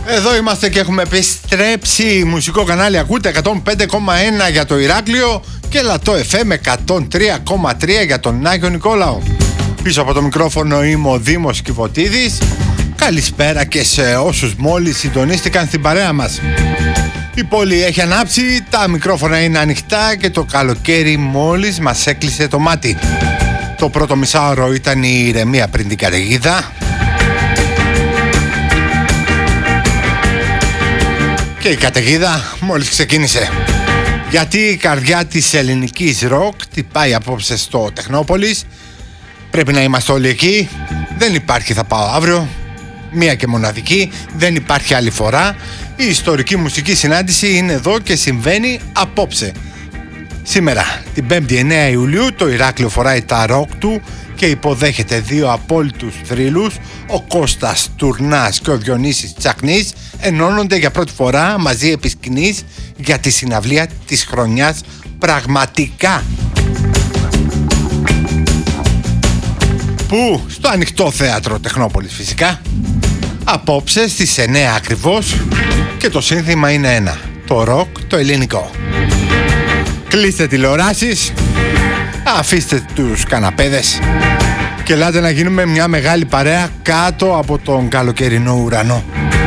Εδώ είμαστε και έχουμε επιστρέψει. Μουσικό κανάλι ακούτε 105,1 για το Ηράκλειο και Λατό FM 103,3 για τον Άγιο Νικόλαο. Πίσω από το μικρόφωνο είμαι ο Δήμος Κιβωτίδης. Καλησπέρα και σε όσους μόλις συντονίστηκαν στην παρέα μας. Η πόλη έχει ανάψει, τα μικρόφωνα είναι ανοιχτά και το καλοκαίρι μόλις μας έκλεισε το μάτι. Το πρώτο μισάωρο ήταν η ηρεμία πριν την καταιγίδα. Και η καταιγίδα μόλις ξεκίνησε. Γιατί η καρδιά της ελληνικής ροκ τυπάει απόψε στο Τεχνόπολης. Πρέπει να είμαστε όλοι εκεί. Δεν υπάρχει θα πάω αύριο. Μία και μοναδική. Δεν υπάρχει άλλη φορά. Η ιστορική μουσική συνάντηση είναι εδώ και συμβαίνει απόψε. Σήμερα, την 5η 9 Ιουλίου, το Ηράκλειο φοράει τα ροκ του και υποδέχεται δύο απόλυτους θρύλους. Ο Κώστας Τουρνάς και ο Διονύσης Τσακνής ενώνονται για πρώτη φορά μαζί επί σκηνής για τη συναυλία της χρονιάς πραγματικά. Που στο ανοιχτό θέατρο Τεχνόπολης φυσικά. Απόψε στις 9 ακριβώς και το σύνθημα είναι ένα. Το ροκ το ελληνικό. Κλείστε τηλεοράσεις, αφήστε τους καναπέδες και ελάτε να γίνουμε μια μεγάλη παρέα κάτω από τον καλοκαιρινό ουρανό.